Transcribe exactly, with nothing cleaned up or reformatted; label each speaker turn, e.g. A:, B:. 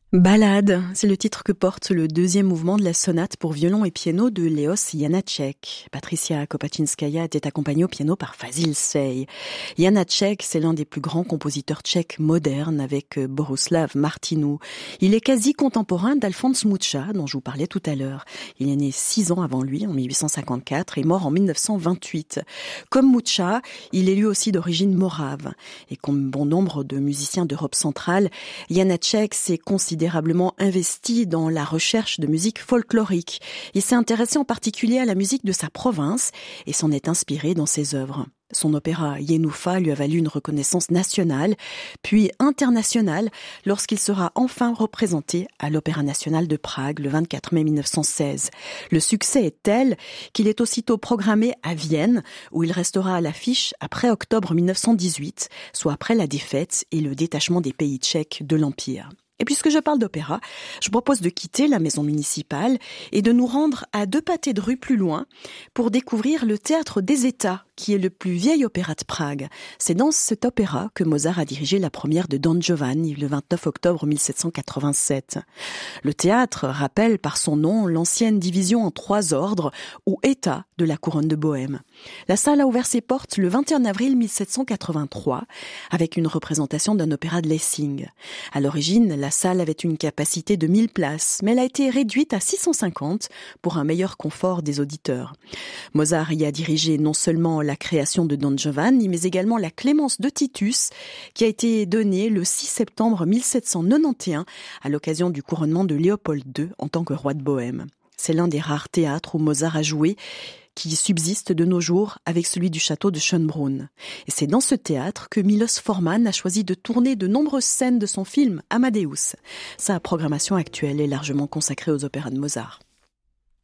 A: Ballade, c'est le titre que porte le deuxième mouvement de la sonate pour violon et piano de Leos Janáček. Patricia Kopačinskaja était accompagnée au piano par Fazil Say. Janáček, c'est l'un des plus grands compositeurs tchèques modernes avec Bohuslav Martinu. Il est quasi contemporain d'Alphonse Mucha, dont je vous parlais tout à l'heure. Il est né six ans avant lui, en mille huit cent cinquante-quatre, et mort en mille neuf cent vingt-huit. Comme Mucha, il est lui aussi d'origine morave. Et comme bon nombre de musiciens d'Europe centrale, Janáček s'est considéré considérablement investi dans la recherche de musique folklorique. Il s'est intéressé en particulier à la musique de sa province et s'en est inspiré dans ses œuvres. Son opéra Jenůfa lui a valu une reconnaissance nationale, puis internationale, lorsqu'il sera enfin représenté à l'Opéra national de Prague le vingt-quatre mai mille neuf cent seize. Le succès est tel qu'il est aussitôt programmé à Vienne, où il restera à l'affiche après octobre mille neuf cent dix-huit, soit après la défaite et le détachement des pays tchèques de l'Empire. Et puisque je parle d'opéra, je propose de quitter la maison municipale et de nous rendre à deux pâtés de rue plus loin pour découvrir le Théâtre des États, qui est le plus vieil opéra de Prague. C'est dans cet opéra que Mozart a dirigé la première de Don Giovanni le vingt-neuf octobre mille sept cent quatre-vingt-sept. Le théâtre rappelle par son nom l'ancienne division en trois ordres ou États de la couronne de Bohême. La salle a ouvert ses portes le vingt et un avril mille sept cent quatre-vingt-trois avec une représentation d'un opéra de Lessing. À l'origine, la salle avait une capacité de mille places, mais elle a été réduite à six cent cinquante pour un meilleur confort des auditeurs. Mozart y a dirigé non seulement la création de Don Giovanni, mais également la Clémence de Titus, qui a été donnée le six septembre mille sept cent quatre-vingt-onze à l'occasion du couronnement de Léopold deux en tant que roi de Bohême. C'est l'un des rares théâtres où Mozart a joué, qui subsiste de nos jours avec celui du château de Schönbrunn. Et c'est dans ce théâtre que Milos Forman a choisi de tourner de nombreuses scènes de son film Amadeus. Sa programmation actuelle est largement consacrée aux opéras de Mozart.